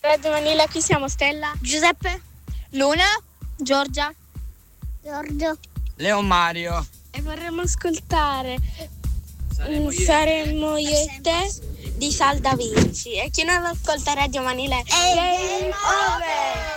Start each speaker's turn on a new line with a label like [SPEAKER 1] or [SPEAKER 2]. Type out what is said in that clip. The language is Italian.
[SPEAKER 1] Radio Manila, qui siamo Stella,
[SPEAKER 2] Giuseppe,
[SPEAKER 1] Luna, Giorgia,
[SPEAKER 2] Giorgio,
[SPEAKER 3] Leo Mario.
[SPEAKER 1] E vorremmo ascoltare Saremmo io e te di Salda Vinci. E chi non ascolta Radio Manila è Game Over!